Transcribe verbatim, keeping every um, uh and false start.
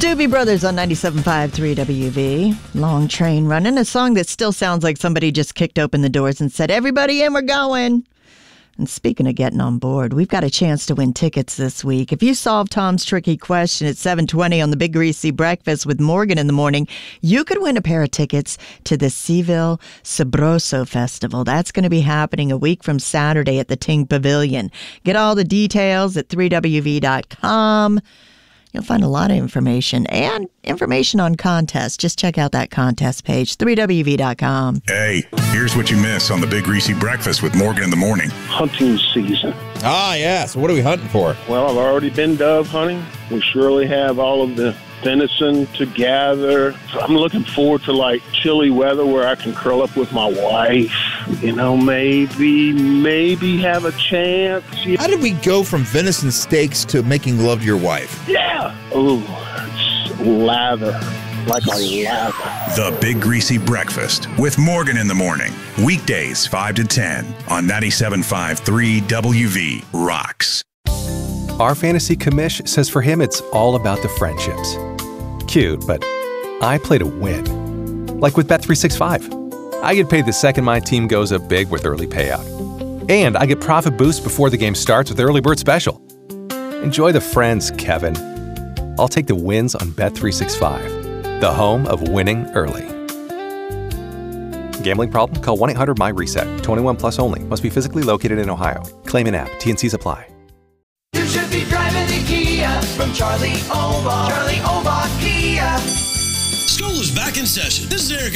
Doobie Brothers on ninety-seven point five, three W V. Long Train Running, a song that still sounds like somebody just kicked open the doors and said, everybody in, we're going. And speaking of getting on board, we've got a chance to win tickets this week. If you solve Tom's tricky question at seven twenty on the Big Greasy Breakfast with Morgan in the morning, you could win a pair of tickets to the Seville Sabroso Festival. That's going to be happening a week from Saturday at the Ting Pavilion. Get all the details at three W V dot com. You'll find a lot of information and information on contests. Just check out that contest page, three W V dot com. Hey, here's what you miss on the Big Greasy Breakfast with Morgan in the morning. Hunting season. Ah, yeah. So what are we hunting for? Well, I've already been dove hunting. We surely have all of the venison to gather. I'm looking forward to like chilly weather where I can curl up with my wife. You know, maybe, maybe have a chance. How did we go from venison steaks to making love to your wife? Yeah. Ooh, it's lather. Like a lather. The Big Greasy Breakfast with Morgan in the morning. Weekdays five to ten on ninety-seven point five, three W V Rocks. Our fantasy commish says for him it's all about the friendships. Cute, but I play to win. Like with Bet three sixty-five. I get paid the second my team goes up big with early payout. And I get profit boost before the game starts with Early Bird Special. Enjoy the friends, Kevin. I'll take the wins on Bet three sixty-five, the home of winning early. Gambling problem? Call one eight hundred M Y RESET. twenty-one plus only. Must be physically located in Ohio. Claim in app. T N Cs apply. You should be driving the Kia from Charlie Omar. Charlie Omar Kia. School is back in session. This is Eric